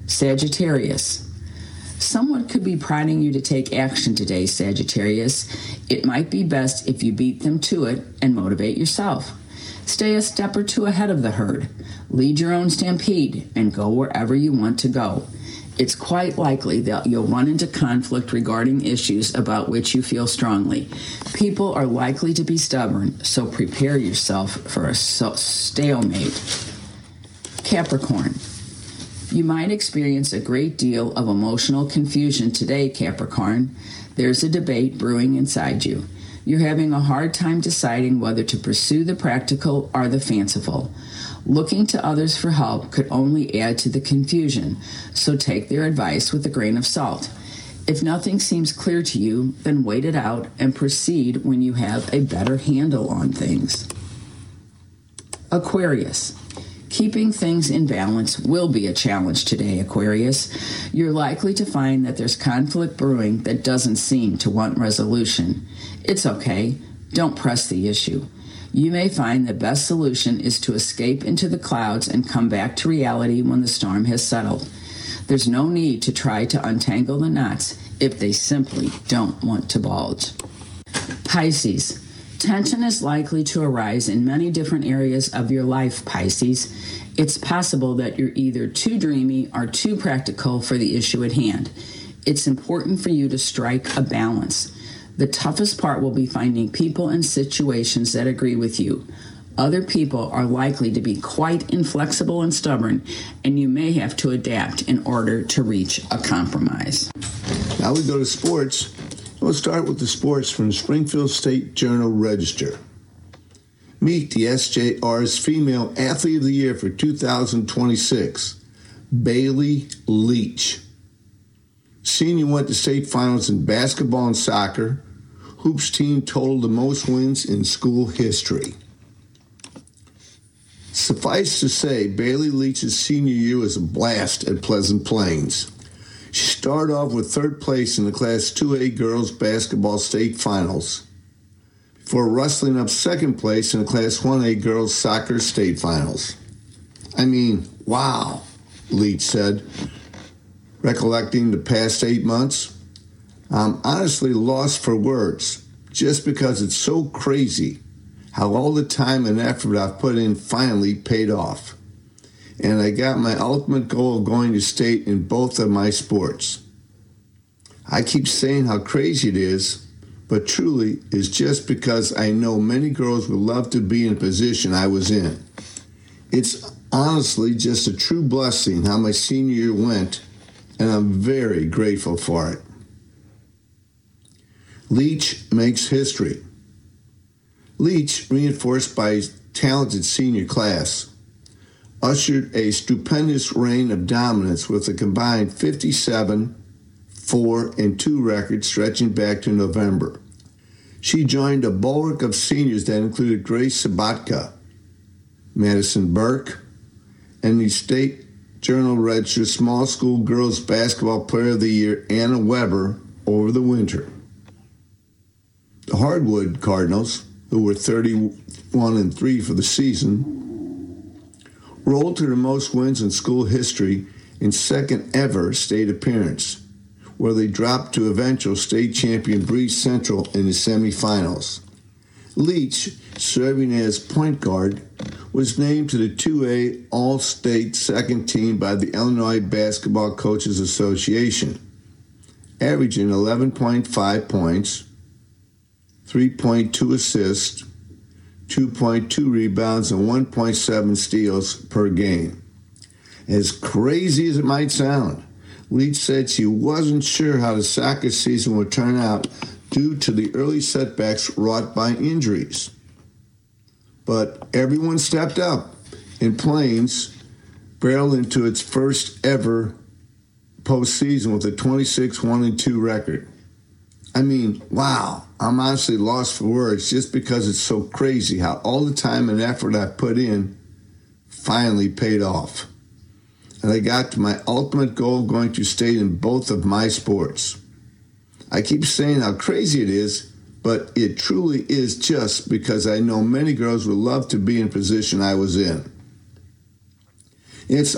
Sagittarius. Someone could be prodding you to take action today, Sagittarius. It might be best if you beat them to it and motivate yourself. Stay a step or two ahead of the herd. Lead your own stampede and go wherever you want to go. It's quite likely that you'll run into conflict regarding issues about which you feel strongly. People are likely to be stubborn, so prepare yourself for a stalemate. Capricorn. You might experience a great deal of emotional confusion today, Capricorn. There's a debate brewing inside you. You're having a hard time deciding whether to pursue the practical or the fanciful. Looking to others for help could only add to the confusion, so take their advice with a grain of salt. If nothing seems clear to you, then wait it out and proceed when you have a better handle on things. Aquarius. Keeping things in balance will be a challenge today, Aquarius. You're likely to find that there's conflict brewing that doesn't seem to want resolution. It's okay. Don't press the issue. You may find the best solution is to escape into the clouds and come back to reality when the storm has settled. There's no need to try to untangle the knots if they simply don't want to bulge. Pisces. Tension is likely to arise in many different areas of your life, Pisces. It's possible that you're either too dreamy or too practical for the issue at hand. It's important for you to strike a balance. The toughest part will be finding people and situations that agree with you. Other people are likely to be quite inflexible and stubborn, and you may have to adapt in order to reach a compromise. Now we go to sports. We'll start with the sports from the Springfield State Journal-Register. Meet the SJR's Female Athlete of the Year for 2026, Bailey Leach. Senior went to state finals in basketball and soccer. Hoops team totaled the most wins in school history. Suffice to say, Bailey Leach's senior year was a blast at Pleasant Plains. She started off with third place in the Class 2A girls basketball state finals, before rustling up second place in the Class 1A girls soccer state finals. I mean, wow, Leach said, recollecting the past 8 months. I'm honestly lost for words, just because it's so crazy how all the time and effort I've put in finally paid off. And I got my ultimate goal of going to state in both of my sports. I keep saying how crazy it is, but truly it's just because I know many girls would love to be in a position I was in. It's honestly just a true blessing how my senior year went, and I'm very grateful for it. Leach makes history. Leach, reinforced by his talented senior class, ushered a stupendous reign of dominance with a combined 57, 4, and 2 record stretching back to November. She joined a bulwark of seniors that included Grace Sabatka, Madison Burke, and the State Journal-Register Small School Girls Basketball Player of the Year, Anna Weber, over the winter. The Hardwood Cardinals, who were 31-3 for the season, rolled to their most wins in school history in second ever state appearance, where they dropped to eventual state champion Breeze Central in the semifinals. Leach, serving as point guard, was named to the 2A All-State second team by the Illinois Basketball Coaches Association, averaging 11.5 points, 3.2 assists, 2.2 rebounds, and 1.7 steals per game. As crazy as it might sound, Leach said she wasn't sure how the soccer season would turn out due to the early setbacks wrought by injuries. But everyone stepped up, and Plains barreled into its first ever postseason with a 26-1-2 record. I mean, wow, I'm honestly lost for words just because it's so crazy how all the time and effort I put in finally paid off. And I got to my ultimate goal of going to state in both of my sports. I keep saying how crazy it is, but it truly is just because I know many girls would love to be in a position I was in. It's